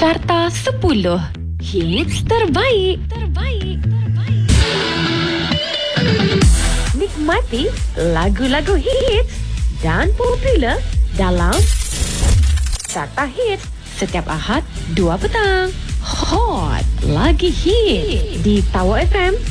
Carta 10 Hits terbaik. Nikmati lagu-lagu hits dan popular dalam Carta Hits setiap Ahad 2 petang. Hot lagi hit di Tower FM